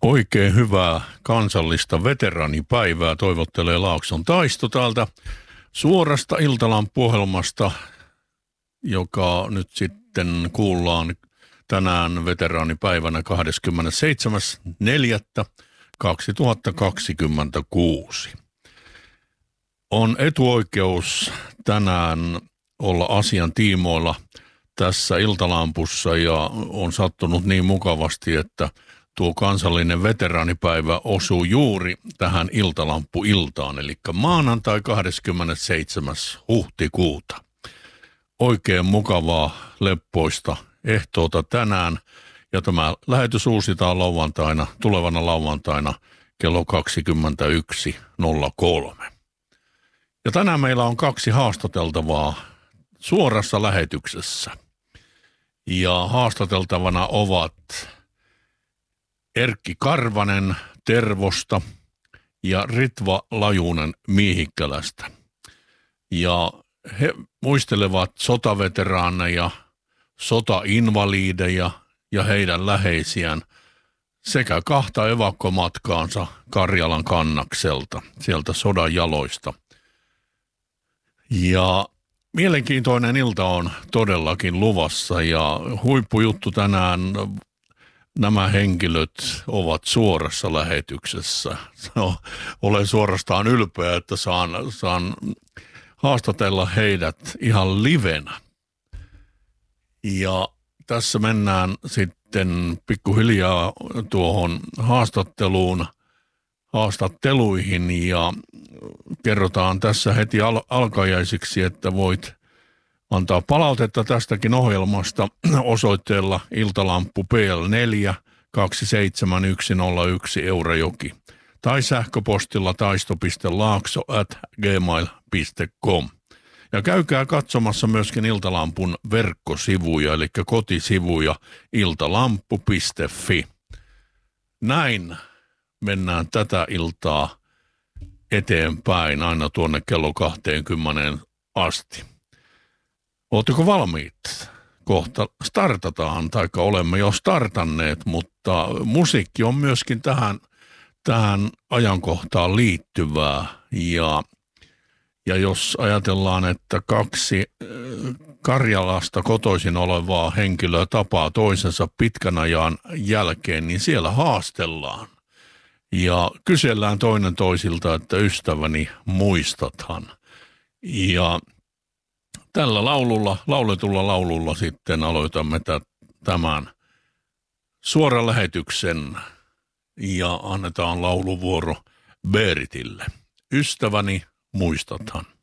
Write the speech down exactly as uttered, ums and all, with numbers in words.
Oikein hyvää kansallista veteraanipäivää toivottelee Laakson Taisto täältä suorasta Iltalampu-ohjelmasta, joka nyt sitten kuullaan tänään veteraanipäivänä kahdeskymmenesseitsemäs neljättä kaksituhattakaksikymmentäkuusi. On etuoikeus tänään olla asian tiimoilla tässä Iltalampussa ja on sattunut niin mukavasti, että tuo kansallinen veteraanipäivä osuu juuri tähän Iltalampu-iltaan, eli maanantai kahdeskymmenesseitsemäs huhtikuuta. Oikein mukavaa, leppoista ehtoota tänään, ja tämä lähetys uusitaan lauantaina, tulevana lauantaina kello kaksikymmentäyksi nolla kolme. Ja tänään meillä on kaksi haastateltavaa suorassa lähetyksessä. Ja haastateltavana ovat Erkki Karvanen Tervosta ja Ritva Lajunen Miehikkälästä. Ja he muistelevat sotaveteraaneja, sotainvaliideja ja heidän läheisiään sekä kahta evakkomatkaansa Karjalan Kannakselta, sieltä sodan jaloista. Ja mielenkiintoinen ilta on todellakin luvassa ja huippujuttu tänään. Nämä henkilöt ovat suorassa lähetyksessä. No, olen suorastaan ylpeä, että saan, saan haastatella heidät ihan livenä. Ja tässä mennään sitten pikkuhiljaa tuohon haastatteluun, haastatteluihin ja kerrotaan tässä heti al- alkajaisiksi, että voit antaa palautetta tästäkin ohjelmasta osoitteella Iltalampu P L neljä kaksi seitsemän yksi nolla yksi Eurajoki tai sähköpostilla taisto piste laakso at gmail piste com. Ja käykää katsomassa myöskin Iltalampun verkkosivuja, eli kotisivuja iltalampu piste fi. Näin mennään tätä iltaa eteenpäin aina tuonne kello kaksikymmentä asti. Oletteko valmiit? Kohta startataan, tai olemme jo startanneet, mutta musiikki on myöskin tähän, tähän ajankohtaan liittyvää. Ja, ja jos ajatellaan, että kaksi Karjalasta kotoisin olevaa henkilöä tapaa toisensa pitkän ajan jälkeen, niin siellä haastellaan. Ja kysellään toinen toisilta, että ystäväni, muistathan. Ja tällä laululla, lauletulla laululla sitten aloitamme tämän suoran lähetyksen ja annetaan lauluvuoro Beritille. Ystäväni, muistathan.